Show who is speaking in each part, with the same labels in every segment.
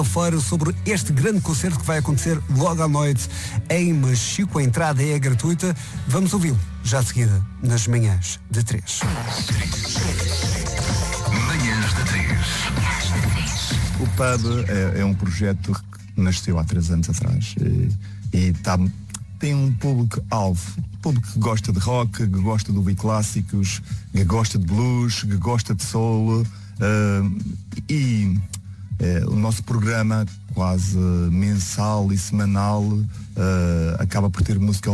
Speaker 1: fora sobre este grande concerto que vai acontecer logo à noite em Machico. A entrada é gratuita. Vamos ouvi-lo já a seguida nas manhãs de 3.
Speaker 2: Manhãs de 3.
Speaker 3: O Pub é um projeto que nasceu há 3 anos atrás e tem um público-alvo. Público que gosta de rock, que gosta de ouvir clássicos, que gosta de blues, que gosta de soul. O nosso programa quase mensal e semanal acaba por ter música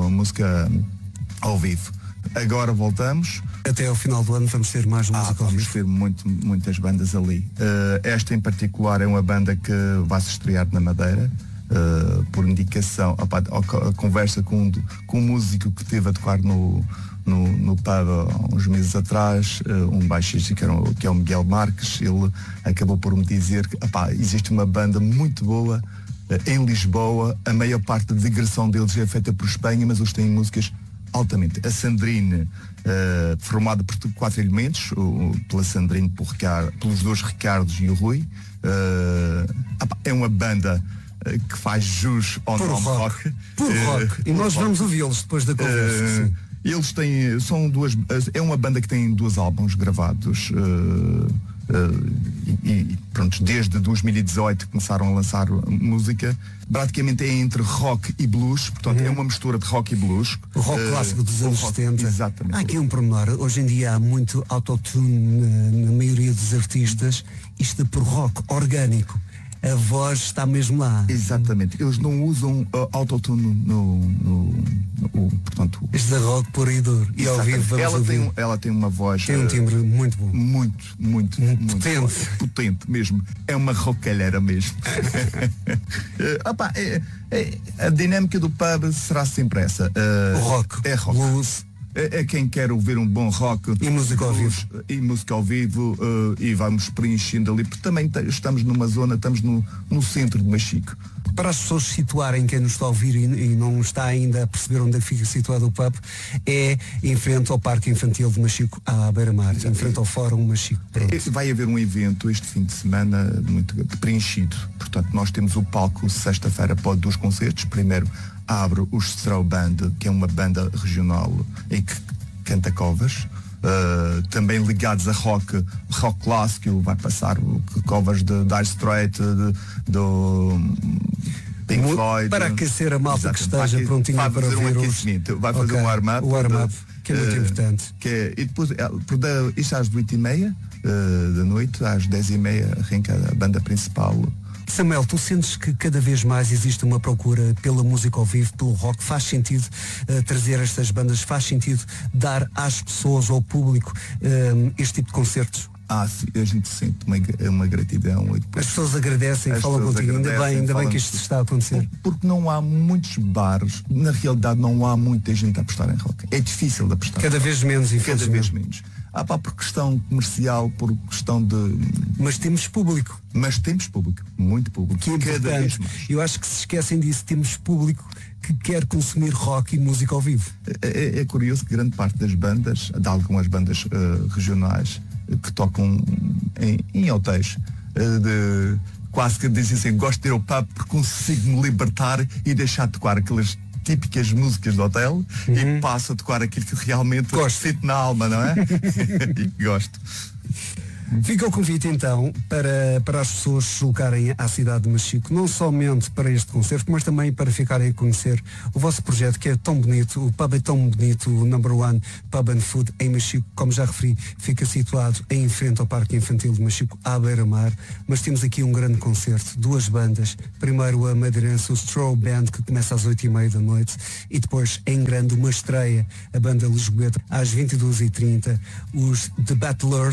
Speaker 3: ao vivo. Agora voltamos.
Speaker 1: Até ao final do ano vamos ter mais música ao vivo.
Speaker 3: Vamos ter muitas bandas ali. Esta em particular é uma banda que vai se estrear na Madeira. Por indicação, a conversa com um músico que esteve a tocar no Pub há uns meses atrás, um baixista que é o Miguel Marques. Ele acabou por me dizer que existe uma banda muito boa em Lisboa, a maior parte da digressão deles é feita por Espanha, mas eles têm músicas altamente. A Sandrine, formada por 4 elementos, pela Sandrine, pelos 2 Ricardos e o Rui, é uma banda que faz jus ao nome rock.
Speaker 1: Puro rock. E nós vamos ouvi-los depois da conversa.
Speaker 3: Eles é uma banda que tem 2 álbuns gravados e pronto, desde 2018 começaram a lançar música. Praticamente é entre rock e blues, portanto é uma mistura de rock e blues.
Speaker 1: O rock clássico dos anos 70.
Speaker 3: Exatamente.
Speaker 1: Há aqui um pormenor. Hoje em dia há muito autotune na maioria dos artistas. Isto é por rock orgânico. A voz está mesmo lá.
Speaker 3: Exatamente. Eles não usam autotune portanto...
Speaker 1: Este é rock puro e duro. E ao vivo
Speaker 3: ela tem uma voz...
Speaker 1: Tem um timbre muito bom.
Speaker 3: Muito potente mesmo. É uma rockalheira mesmo. A dinâmica do Pub será sempre essa.
Speaker 1: O rock.
Speaker 3: É rock.
Speaker 1: Blues.
Speaker 3: É quem quer ouvir um bom rock
Speaker 1: e música ao vivo.
Speaker 3: E vamos preenchendo ali, porque também estamos numa zona, estamos no centro de Machico.
Speaker 1: Para as pessoas se situarem, quem nos está a ouvir e não está ainda a perceber onde é que fica situado o Pub, é em frente ao Parque Infantil de Machico, à beira-mar, em frente ao Fórum Machico.
Speaker 3: Vai haver um evento este fim de semana muito preenchido. Portanto, nós temos o palco sexta-feira para 2 concertos. Primeiro abre o Straw Band, que é uma banda regional em que canta covers, também ligados a rock clássico. Vai passar covers de Dire Straits, do Pink Floyd,
Speaker 1: para aquecer a malta que esteja prontinha para ver
Speaker 3: vai fazer um warm-up.
Speaker 1: O warm-up, que é muito importante.
Speaker 3: E depois, isto às 8h30 da noite, às 10h30 arranca a banda principal.
Speaker 1: Samuel, tu sentes que cada vez mais existe uma procura pela música ao vivo, pelo rock? Faz sentido trazer estas bandas? Faz sentido dar às pessoas, ao público, este tipo de concertos?
Speaker 3: Sim, a gente sente uma gratidão.
Speaker 1: As pessoas agradecem, falam contigo. Ainda bem que isto está a acontecer.
Speaker 3: Porque não há muitos bares, na realidade não há muita gente a apostar em rock. É difícil de apostar.
Speaker 1: Cada vez menos, infelizmente.
Speaker 3: Cada vez menos. Por questão comercial, por questão de...
Speaker 1: Mas temos público.
Speaker 3: Muito público.
Speaker 1: Que é importante. Eu acho que se esquecem disso, temos público que quer consumir rock e música ao vivo.
Speaker 3: É curioso que grande parte das bandas, de algumas bandas regionais, que tocam em hotéis, quase que dizem assim, gosto de ir ao pub porque consigo me libertar e deixar de tocar aquelas típicas músicas do hotel e passo a tocar aquilo que realmente sinto na alma, não é? E gosto.
Speaker 1: Fica o convite então para as pessoas se deslocarem à cidade de Machico, não somente para este concerto, mas também para ficarem a conhecer o vosso projeto, que é tão bonito. O Pub é tão bonito, o Number One Pub and Food em Machico, como já referi, fica situado em frente ao Parque Infantil de Machico, à beira-mar. Mas temos aqui um grande concerto, 2 bandas. Primeiro a madeirense, o Straw Band, que começa às 8h30 da noite, e depois em grande uma estreia, a banda lisboeta, às 22h30, os The Battlers,